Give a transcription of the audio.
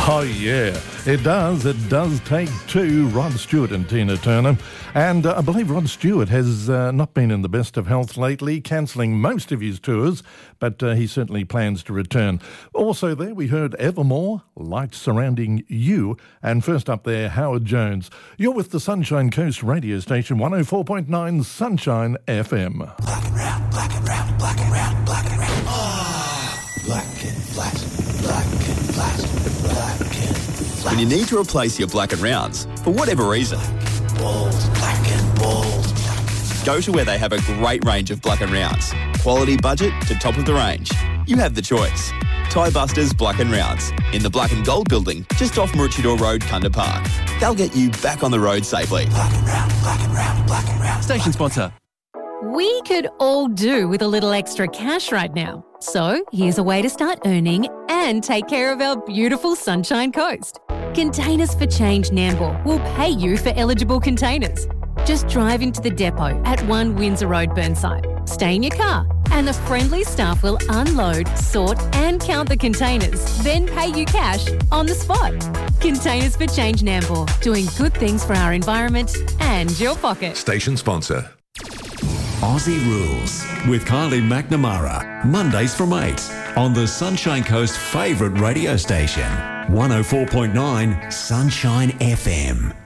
Oh, yeah, it does. It does take two, Rod Stewart and Tina Turner. And I believe Rod Stewart has not been in the best of health lately, cancelling most of his tours, but he certainly plans to return. Also there, we heard Evermore, Lights Surrounding You, and first up there, Howard Jones. You're with the Sunshine Coast radio station, 104.9 Sunshine FM. Black and round, black and round, black and round, black and round. Black and flat, black and flat, black and flat. When you need to replace your black and rounds, for whatever reason, Black and bold. go to where they have a great range of black and rounds. Quality budget to top of the range. You have the choice. Tie Busters Black and Rounds in the Black and Gold building just off Maroochydore Road, Kunda Park. They'll get you back on the road safely. Black and round, black and round, black and round. Station sponsor. We could all do with a little extra cash right now. So here's a way to start earning and take care of our beautiful Sunshine Coast. Containers for Change Nambour will pay you for eligible containers. Just drive into the depot at 1 Windsor Road, Burnside. Stay in your car and the friendly staff will unload, sort and count the containers, then pay you cash on the spot. Containers for Change Nambour, doing good things for our environment and your pocket. Station sponsor. Aussie Rules with Kylie McNamara. Mondays from 8 on the Sunshine Coast favourite radio station. 104.9 Sunshine FM.